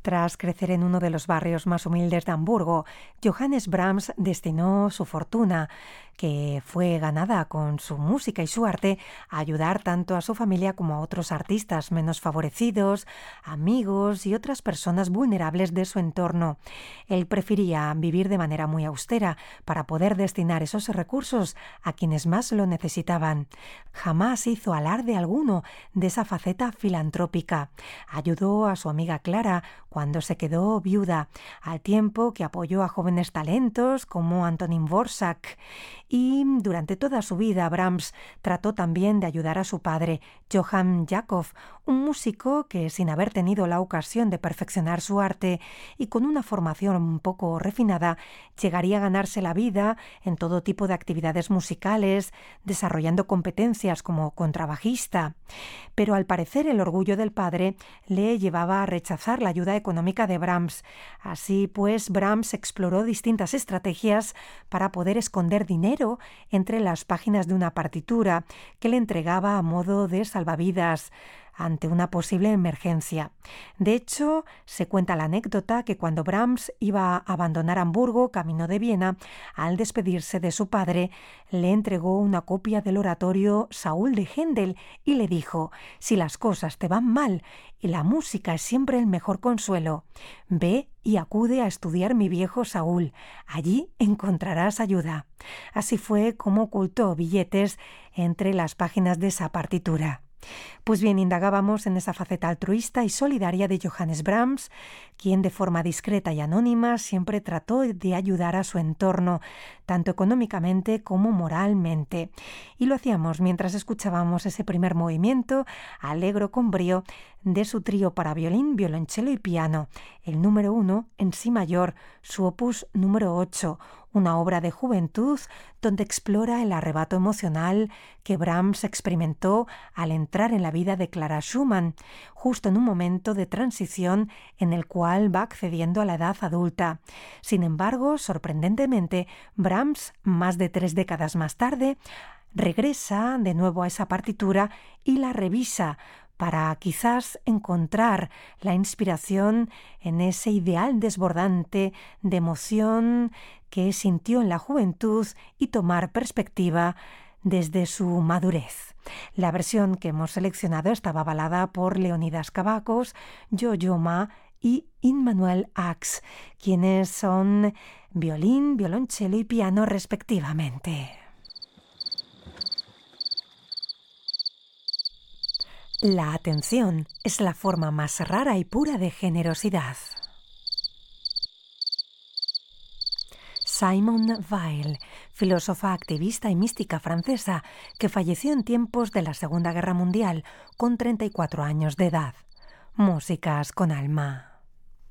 Tras crecer en uno de los barrios más humildes de Hamburgo, Johannes Brahms destinó su fortuna, que fue ganada con su música y su arte, a ayudar tanto a su familia como a otros artistas menos favorecidos, amigos y otras personas vulnerables de su entorno. Él prefería vivir de manera muy austera para poder destinar esos recursos a quienes más lo necesitaban. Jamás hizo alarde alguno de esa faceta filantrópica. Ayudó a su amiga Clara cuando se quedó viuda, al tiempo que apoyó a jóvenes talentos como Antonín Dvořák. Y durante toda su vida Brahms trató también de ayudar a su padre, Johann Jakob, un músico que, sin haber tenido la ocasión de perfeccionar su arte y con una formación un poco refinada, llegaría a ganarse la vida en todo tipo de actividades musicales, desarrollando competencias como contrabajista. Pero al parecer el orgullo del padre le llevaba a rechazar la ayuda económica de Brahms. Así pues, Brahms exploró distintas estrategias para poder esconder dinero entre las páginas de una partitura que le entregaba a modo de salvavidas ante una posible emergencia. De hecho, se cuenta la anécdota que cuando Brahms iba a abandonar Hamburgo camino de Viena, al despedirse de su padre, le entregó una copia del oratorio Saúl de Händel y le dijo: «Si las cosas te van mal y la música es siempre el mejor consuelo, ve y acude a estudiar mi viejo Saúl. Allí encontrarás ayuda». Así fue como ocultó billetes entre las páginas de esa partitura. Pues bien, indagábamos en esa faceta altruista y solidaria de Johannes Brahms, quien de forma discreta y anónima siempre trató de ayudar a su entorno, tanto económicamente como moralmente. Y lo hacíamos mientras escuchábamos ese primer movimiento, alegro con brío, de su trío para violín, violonchelo y piano, el número 1 en si mayor, su opus número 8, una obra de juventud donde explora el arrebato emocional que Brahms experimentó al entrar en la vida de Clara Schumann, justo en un momento de transición en el cual va accediendo a la edad adulta. Sin embargo, sorprendentemente, Brahms, más de 3 décadas más tarde, regresa de nuevo a esa partitura y la revisa para quizás encontrar la inspiración en ese ideal desbordante de emoción que sintió en la juventud y tomar perspectiva desde su madurez. La versión que hemos seleccionado estaba avalada por Leonidas Kavakos, Yo-Yo Ma y Immanuel Ax, quienes son violín, violonchelo y piano respectivamente. La atención es la forma más rara y pura de generosidad. Simone Weil, filósofa, activista y mística francesa que falleció en tiempos de la Segunda Guerra Mundial con 34 años de edad. Músicas con alma.